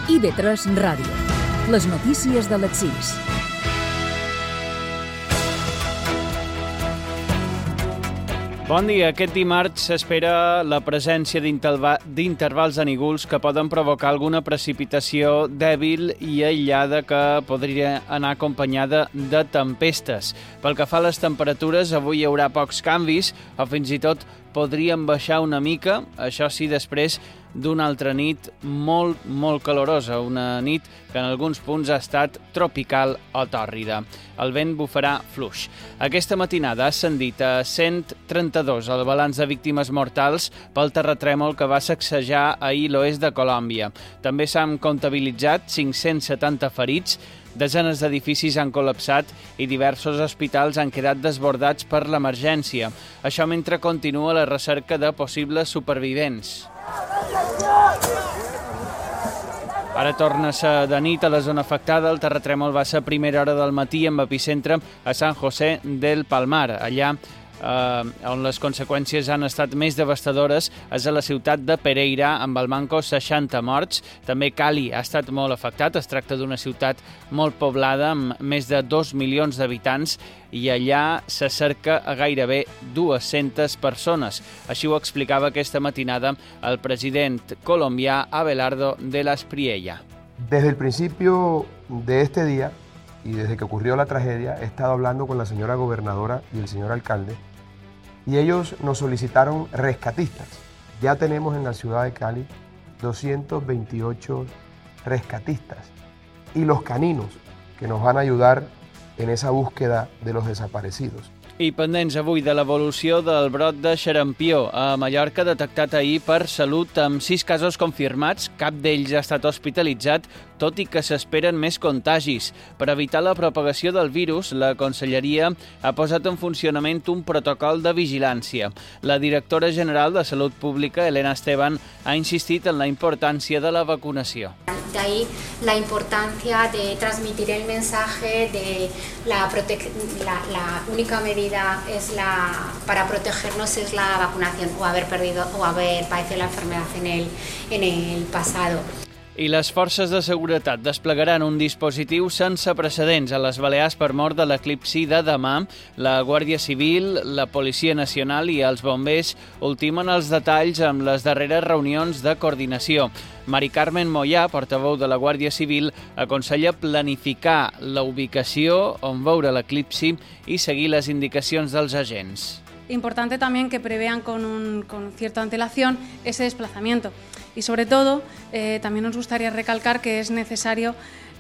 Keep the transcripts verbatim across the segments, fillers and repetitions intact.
I V tres Ràdio. Les notícies de les sis. Bon dia. Aquest dimarts s'espera la presència d'intervals de núvols que poden provocar alguna precipitació dèbil i aïllada que podria anar acompanyada de tempestes. Pel que fa a les temperatures, avui hi haurà pocs canvis o fins i tot podrien baixar una mica, això sí, després d'una altra nit molt, molt calorosa, una nit que en alguns punts ha estat tropical o tòrrida. El vent bufarà fluix. Aquesta matinada ha ascendit a cent trenta-dos el balanç de víctimes mortals pel terratrèmol que va sacsejar ahir l'oest de Colòmbia. També s'han comptabilitzat cinc-cents setanta ferits, desenes d'edificis han col·lapsat i diversos hospitals han quedat desbordats per l'emergència. Això mentre continua la recerca de possibles supervivents. Ara torna a ser de nit a la zona afectada. El terratrèmol va ser a primera hora del matí amb epicentre a San José del Palmar. Allà eh, on les conseqüències han estat més devastadores és a la ciutat de Pereira, amb al manco seixanta morts. També Cali ha estat molt afectat. Es tracta d'una ciutat molt poblada amb més de dos milions d'habitants i allà se cerca a gairebé dues-centes persones. Així ho explicava aquesta matinada el president colombià Abelardo de la Espriella. Desde el principio de este día y desde que ocurrió la tragedia, he estado hablando con la señora gobernadora y el señor alcalde y ellos nos solicitaron rescatistas. Ya tenemos en la ciudad de Cali doscientos veintiocho rescatistas y los caninos que nos van a ayudar en esa búsqueda de los desaparecidos. I pendents avui de l'evolució del brot de xarampió a Mallorca, detectat ahir per Salut amb sis casos confirmats. Cap d'ells ha estat hospitalitzat, tot i que s'esperen més contagis. Per evitar la propagació del virus, la Conselleria ha posat en funcionament un protocol de vigilància. La directora general de Salut Pública, Elena Esteban, ha insistit en la importància de la vacunació. De ahí la importancia de transmitir el mensaje de la, la, la única medida es la, para protegernos es la vacunación o haber perdido o haber padecido la enfermedad en el, en el pasado. I les forces de seguretat desplegaran un dispositiu sense precedents a les Balears per mort de l'eclipsi de demà. La Guàrdia Civil, la Policia Nacional i els bombers ultimen els detalls amb les darreres reunions de coordinació. Mari Carmen Moyà, portaveu de la Guàrdia Civil, aconsella planificar la ubicació on veure l'eclipsi i seguir les indicacions dels agents. Importante también que prevean con, un, con cierta antelación ese desplazamiento. Y sobre todo, eh, también nos gustaría recalcar que es necesario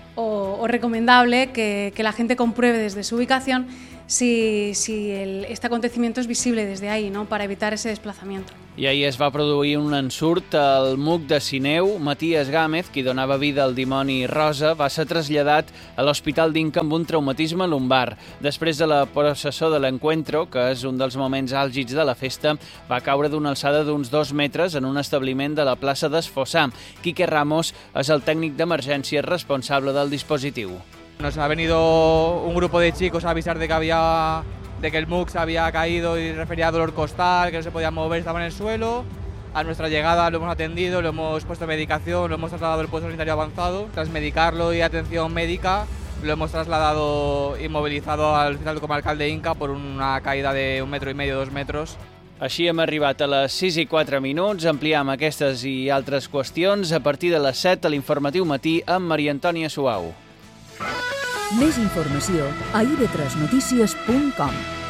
o, o recomendable que, que la gente compruebe desde su ubicación si, si el, este acontecimiento es visible desde ahí, ¿no?, para evitar ese desplazamiento. I ahir es va produir un ensurt al M U C de Sineu. Matías Gámez, qui donava vida al dimoni rosa, va ser traslladat a l'Hospital d'Inca amb un traumatisme lumbar. Després de la processó de l'Encuentro, que és un dels moments àlgids de la festa, va caure d'una alçada d'uns dos metres en un establiment de la plaça d'Esfossà. Quique Ramos és el tècnic d'emergència responsable del dispositiu. Nos ha venido un grupo de chicos a avisar de que había de que el M U C se había caído y refería a dolor costal, que no se podía mover, estaba en el suelo. A nuestra llegada lo hemos atendido, lo hemos puesto medicación, lo hemos trasladado al puesto sanitario avanzado. Tras medicarlo y atención médica, lo hemos trasladado inmovilizado al Hospital Comarcal de Inca por una caída de un metro y medio, dos metros. Així hem arribat a les sis i quatre minuts. Ampliem aquestes i altres qüestions a partir de les set a l'informatiu matí amb Maria Antònia Suau. Més informació a i ve tres notícies punt com.